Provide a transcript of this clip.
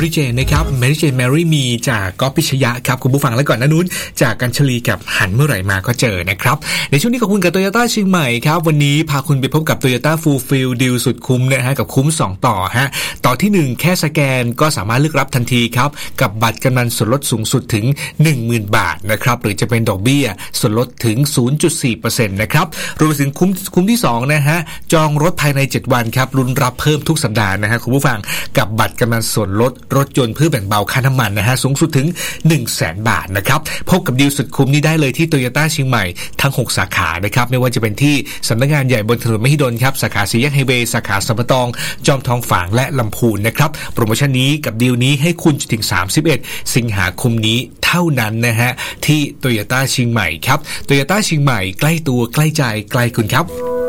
รี่เจนนะครับแมรี่เจนแมรี่มีจากก๊อฟพิชยะครับคุณผู้ฟังแล้วก่อนนะนุ้นจากกัญชลีกับหันเมื่อไหร่มาก็เจอนะครับในช่วงนี้ขอบคุณกับ Toyota เชียงใหม่ครับวันนี้พาคุณไปพบกับ Toyota Fulfill Deal สุดคุ้มนะฮะกับคุ้ม2ต่อฮะต่อที่1แค่สแกนก็สามารถเลือกรับทันทีครับกับบัตรกำนันส่วนลดสูงสุดถึง 10,000 บาทนะครับหรือจะเป็นดอกเบี้ยส่วนลดถึง 0.4% นะครับรวมไปถึงคุ้มที่2นะฮะจองรถภายใน7วันครับลุ้นรับเพิ่มทุกสัปดาห์นะฮะคุณผู้ฟังกับบัตรกำนันส่วนลดรถยนต์เพื่อแบ่งเบาค่าน้ำมันนะฮะสูงสุดถึง 100,000 บาทนะครับพบกับดีลสุดคุ้มนี้ได้เลยที่ Toyota เชียงใหม่ทั้ง6สาขานะครับไม่ว่าจะเป็นที่สำนักงานใหญ่บนถนนมหิดลครับสาขาสี่แยกไฮเวย์สาขาสัมปะตองจอมทองฝางและลำพูนนะครับโปรโมชั่นนี้กับดีลนี้ให้คุณจนถึง31สิงหาคมนี้เท่านั้นนะฮะที่ Toyota เชียงใหม่ครับ Toyota เชียงใหม่ใกล้ตัวใกล้ใจใกล้คุณครับ